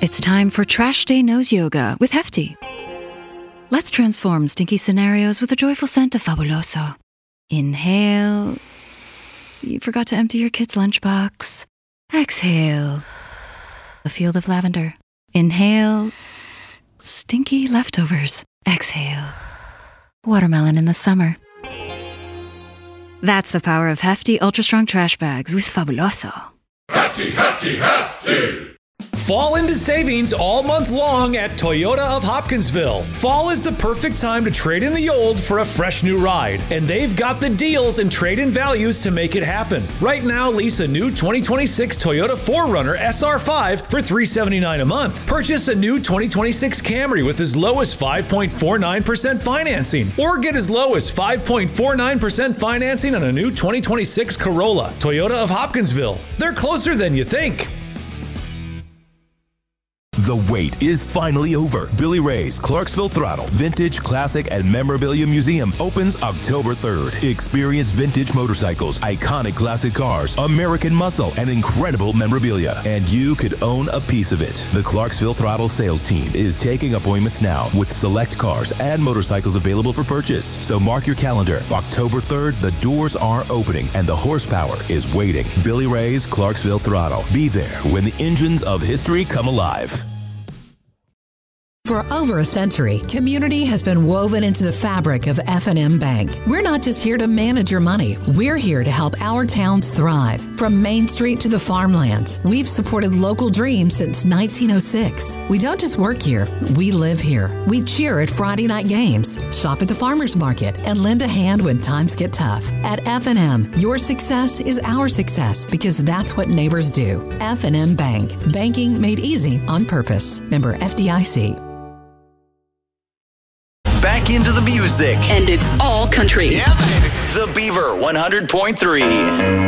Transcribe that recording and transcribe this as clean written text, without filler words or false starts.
It's time for Trash Day Nose Yoga with Hefty. Let's transform stinky scenarios with a joyful scent of Fabuloso. Inhale. You forgot to empty your kid's lunchbox. Exhale. A field of lavender. Inhale. Stinky leftovers. Exhale. Watermelon in the summer. That's the power of Hefty Ultra Strong Trash Bags with Fabuloso. Hefty, hefty, hefty! Fall into savings all month long at Toyota of Hopkinsville. Fall is the perfect time to trade in the old for a fresh new ride, and they've got the deals and trade-in values to make it happen. Right now, lease a new 2026 Toyota 4Runner SR5 for $379 a month. Purchase a new 2026 Camry with as low as 5.49% financing, or get as low as 5.49% financing on a new 2026 Corolla. Toyota of Hopkinsville. They're closer than you think. The wait is finally over. Billy Ray's Clarksville Throttle Vintage, Classic, and Memorabilia Museum opens October 3rd. Experience vintage motorcycles, iconic classic cars, American muscle, and incredible memorabilia. And you could own a piece of it. The Clarksville Throttle sales team is taking appointments now with select cars and motorcycles available for purchase. So mark your calendar. October 3rd, the doors are opening and the horsepower is waiting. Billy Ray's Clarksville Throttle. Be there when the engines of history come alive. For over a century, community has been woven into the fabric of F&M Bank. We're not just here to manage your money. We're here to help our towns thrive. From Main Street to the farmlands, we've supported local dreams since 1906. We don't just work here, we live here. We cheer at Friday night games, shop at the farmers market, and lend a hand when times get tough. At F&M, your success is our success because that's what neighbors do. F&M Bank. Banking made easy on purpose. Member FDIC. Back into the music. And it's all country. Yeah, baby. The Beaver 100.3.